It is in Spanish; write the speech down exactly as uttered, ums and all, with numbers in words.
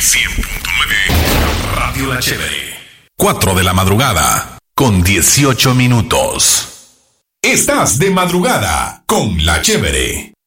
cien punto nueve Radio La Chévere. cuatro de la madrugada con dieciocho minutos. Estás de madrugada con La Chévere.